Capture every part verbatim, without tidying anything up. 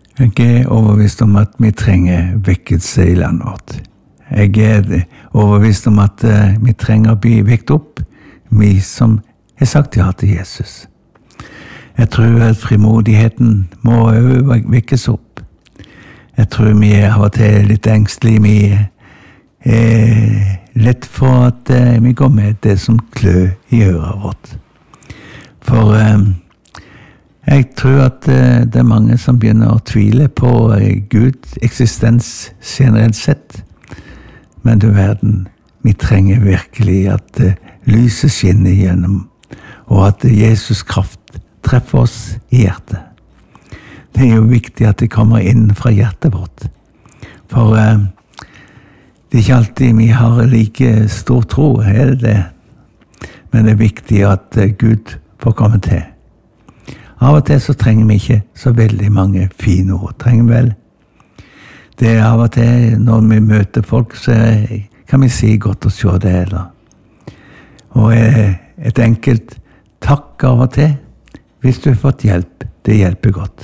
Jeg er overbevist om at vi trenger vekkelse i landet vårt. Jeg er overbevist om at vi trenger å bli vekt opp, vi som har sagt ja til Jesus. Jeg tror at frimodigheten må vekkes opp. Jeg tror vi er av og til litt engstelige, vi er lett for at vi går med det som klør i øret vårt. For jeg tror at det er mange som begynner å tvile på Guds eksistens generelt sett. Men du verden, vi trenger virkelig at lyset skinner gjennom, og at Jesus kraft treffer oss i hjertet. Det er jo viktig at det kommer inn fra hjertet vårt. For eh, det er ikke alltid vi har like stor tro, er det det? Men det er viktig at eh, Gud får komme til. Av og til så trenger vi ikke så veldig mange fine ord. Trenger vel. Det er av og til når vi møter folk, så kan vi si godt å se det, eller. Og eh, et enkelt takk av og til, hvis du har fått hjelp, det hjelper godt.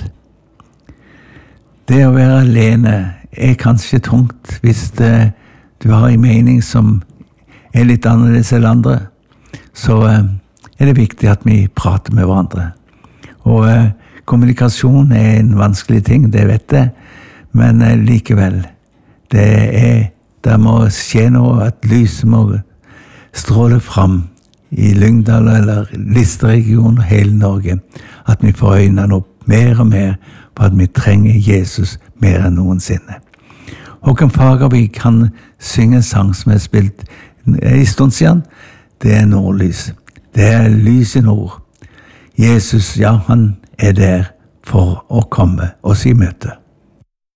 Det å være alene er kanskje tungt hvis det, du har en mening som er litt annerledes enn andre. Så eh, er det viktig at vi prater med hverandre. Og eh, kommunikasjon er en vanskelig ting, det vet jeg. Men eh, likevel, det er, det må skje noe, at lyset må stråle fram i Lyngdal eller Listerregionen og hele Norge, at vi får øynene opp mer og mer på at vi trenger Jesus mer enn noensinne. Håkon Fagervik kan synge en sang som er spilt i stund siden. Det er nordlys. Det er lys i nord. Jesus, ja, han er der for å komme oss i møte.